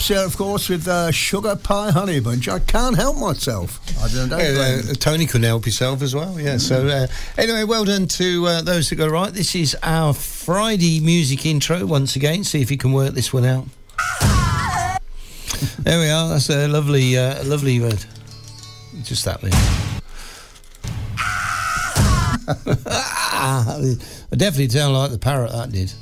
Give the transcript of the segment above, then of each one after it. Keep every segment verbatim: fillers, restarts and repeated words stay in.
Here, of course, with uh, Sugar Pie Honey Bunch. I can't help myself. I don't know. Yeah, uh, Tony couldn't help himself as well, yeah. Mm-hmm. So, uh, anyway, well done to uh, those that got it right. This is our Friday music intro once again. See if you can work this one out. There we are. That's a lovely, uh, lovely word. Just that there. I definitely sound like the parrot that did.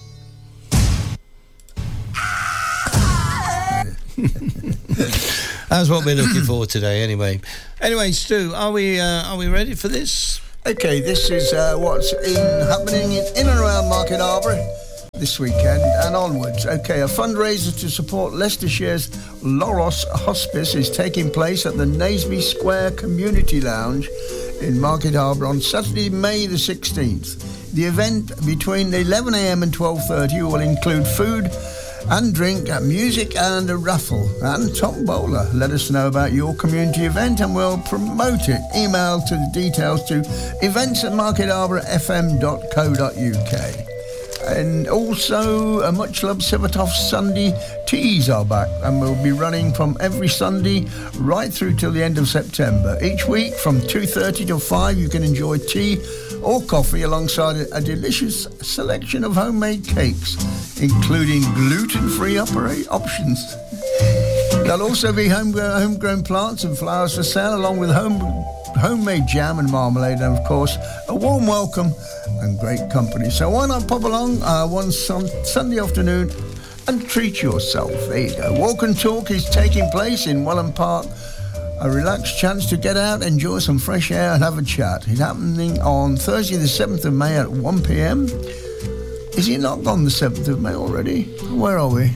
That's what we're looking for today, anyway. Anyway, Stu, are we uh, are we ready for this? Okay, this is uh, what's in, happening in, in and around Market Harbour this weekend and onwards. Okay, a fundraiser to support Leicestershire's Loros Hospice is taking place at the Naseby Square Community Lounge in Market Harbour on Saturday, May the sixteenth. The event between eleven a.m. and twelve thirty will include food and drink, music and a raffle and tombola. Let us know about your community event and we'll promote it. Email to the details to events at market harbour f m dot co dot u k. And also, a much-loved Sivatoff Sunday teas are back and will be running from every Sunday right through till the end of September. Each week from two thirty till five you can enjoy tea or coffee alongside a, a delicious selection of homemade cakes, including gluten-free opera- options. There'll also be homegrown, homegrown plants and flowers for sale, along with home, homemade jam and marmalade, and of course a warm welcome and great company. So why not pop along uh, one sun- Sunday afternoon and treat yourself. There you go. Walk and Talk is taking place in Welland Park. A relaxed chance to get out, enjoy some fresh air and have a chat. It's happening on Thursday the seventh of May at one p.m. Is it not gone the seventh of May already? Where are we?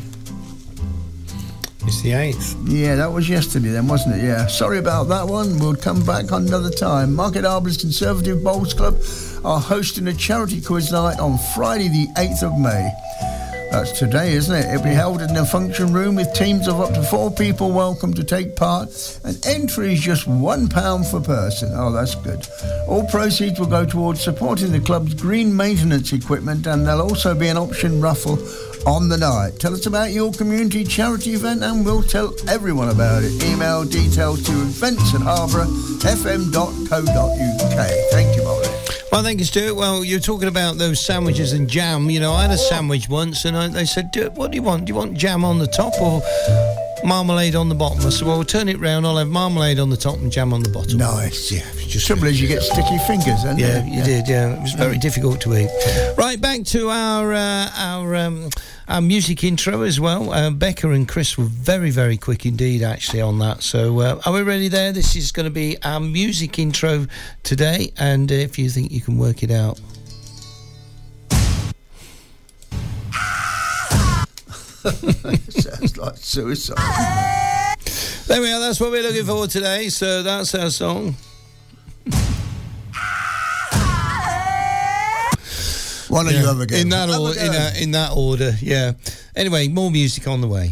It's the eighth. Yeah, that was yesterday then, wasn't it? Yeah. Sorry about that one. We'll come back another time. Market Harbour's Conservative Bowls Club are hosting a charity quiz night on Friday the eighth of May. That's today, isn't it? It'll be held in a function room with teams of up to four people welcome to take part, and entry is just one pound per person. Oh, that's good. All proceeds will go towards supporting the club's green maintenance equipment, and there'll also be an option raffle on the night. Tell us about your community charity event and we'll tell everyone about it. Email details to events at harbour f m dot co dot u k. Thank you, Molly. Well, thank you, Stuart. Well, you're talking about those sandwiches and jam. You know, I had a sandwich once and I, they said, what do you want? Do you want jam on the top or marmalade on the bottom? I said, well, we'll turn it round. I'll have marmalade on the top and jam on the bottom. Nice. Yeah. Just trouble is you get sticky fingers, don't yeah, you? You yeah, you did, yeah. It was very difficult to eat. Right, back to our uh, our um, our music intro as well. Uh, Becca and Chris were very, very quick indeed, actually, on that. So, uh, are we ready there? This is going to be our music intro today, and uh, if you think you can work it out. Sounds like suicide. There we are, that's what we're looking for today, so that's our song. Why don't yeah. you have a go? In that, have or, a go. in, a, in that order, yeah. Anyway, more music on the way.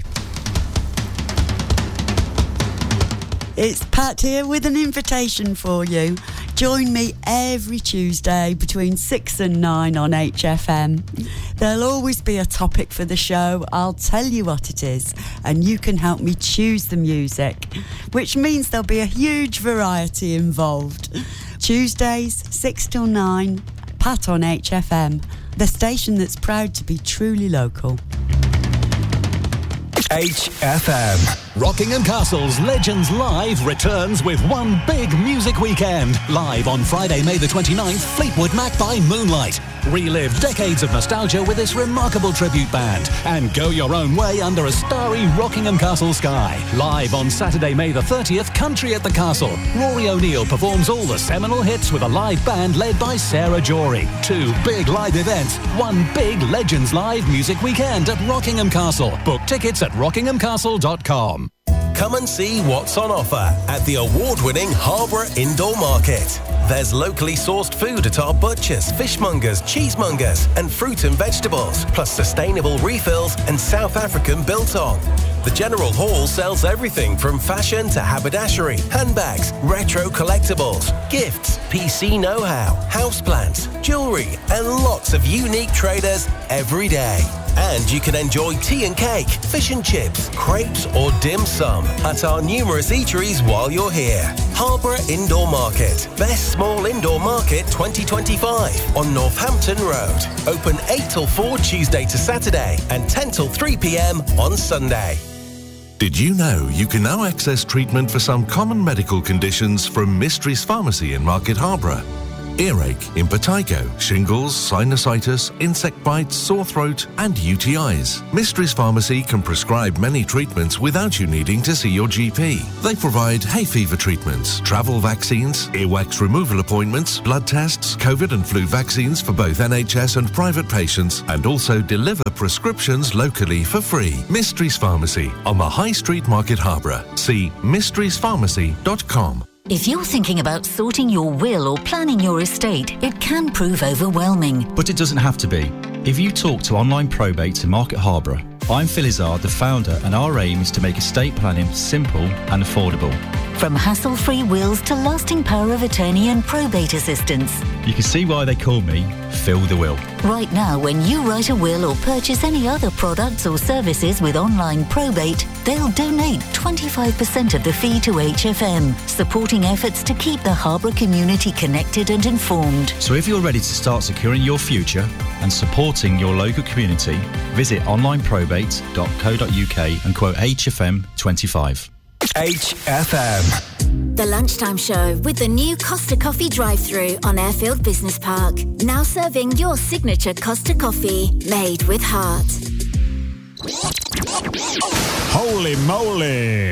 It's Pat here with an invitation for you. Join me every Tuesday between six and nine on H F M. There'll always be a topic for the show. I'll tell you what it is, and you can help me choose the music, which means there'll be a huge variety involved. Tuesdays, six till nine, Pat on H F M, the station that's proud to be truly local. H F M. Rockingham Castle's Legends Live returns with one big music weekend. Live on Friday, May the twenty-ninth, Fleetwood Mac by Moonlight. Relive decades of nostalgia with this remarkable tribute band and go your own way under a starry Rockingham Castle sky. Live on Saturday, May the thirtieth, Country at the Castle. Rory O'Neill performs all the seminal hits with a live band led by Sarah Jory. Two big live events, one big Legends Live music weekend at Rockingham Castle. Book tickets at rockingham castle dot com. Come and see what's on offer at the award-winning Harbour Indoor Market. There's locally sourced food at our butchers, fishmongers, cheesemongers and fruit and vegetables, plus sustainable refills and South African biltong. The General Hall sells everything from fashion to haberdashery, handbags, retro collectibles, gifts, P C know-how, houseplants, jewellery and lots of unique traders every day. And you can enjoy tea and cake, fish and chips, crepes or dim sum at our numerous eateries while you're here. Harborough Indoor Market. Best small indoor market twenty twenty-five on Northampton Road. Open eight till four Tuesday to Saturday and ten till three p m on Sunday. Did you know you can now access treatment for some common medical conditions from Mysteries Pharmacy in Market Harborough? Earache, impetigo, shingles, sinusitis, insect bites, sore throat and U T Is. Mysteries Pharmacy can prescribe many treatments without you needing to see your G P. They provide hay fever treatments, travel vaccines, earwax removal appointments, blood tests, COVID and flu vaccines for both N H S and private patients, and also deliver prescriptions locally for free. Mysteries Pharmacy on the High Street, Market Harborough. See mysteries pharmacy dot com. If you're thinking about sorting your will or planning your estate, it can prove overwhelming. But it doesn't have to be. If you talk to Online Probate in Market Harborough, I'm Phil Izzard, the founder, and our aim is to make estate planning simple and affordable. From hassle-free wills to lasting power of attorney and probate assistance. You can see why they call me Phil the Will. Right now, when you write a will or purchase any other products or services with Online Probate, they'll donate twenty-five percent of the fee to H F M, supporting efforts to keep the Harborough community connected and informed. So if you're ready to start securing your future and supporting your local community, visit online probate dot co dot u k and quote H F M twenty-five. H F M. The Lunchtime Show with the new Costa Coffee drive-thru on Airfield Business Park. Now serving your signature Costa Coffee, made with heart. Holy moly!